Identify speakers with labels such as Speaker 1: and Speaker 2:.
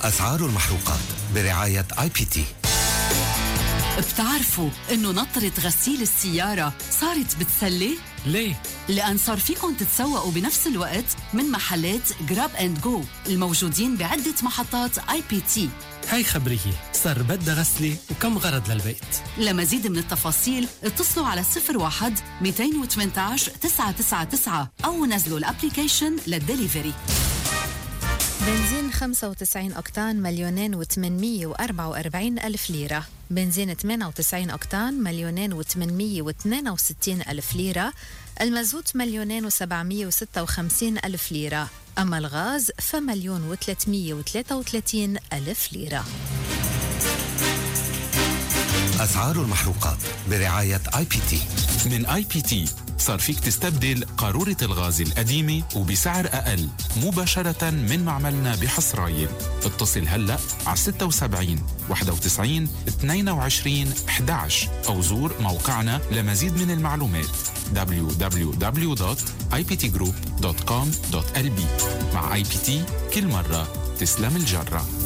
Speaker 1: أسعار المحروقات برعاية IPT.
Speaker 2: بتعرفوا إنه نطرة غسيل السيارة صارت بتسلي؟
Speaker 3: ليه؟
Speaker 2: لأن صار فيكن تتسوقوا بنفس الوقت من محلات جراب اند جو الموجودين بعدة محطات IPT.
Speaker 3: هاي خبريه، صار بدها غسلة وكم غرض للبيت.
Speaker 2: لمزيد من التفاصيل اتصلوا على 01-218-999 أو نزلوا الابليكيشن للدليفري.
Speaker 4: بنزين 95 أكتان 2,844,000 ليرة. بنزين 98 أكتان 2,862,000 ليرة. المازوت 2,756,000 ليرة. أما الغاز ف1,333,000 ليرة.
Speaker 1: أسعار المحروقات برعاية IPT.
Speaker 5: من IPT صار فيك تستبدل قارورة الغاز القديمة وبسعر أقل مباشرة من معملنا بحصرايل. اتصل هلأ على 76 91 22 11 أو زور موقعنا لمزيد من المعلومات www.iptgroup.com.lb. مع IPT كل مرة تسلم الجرة.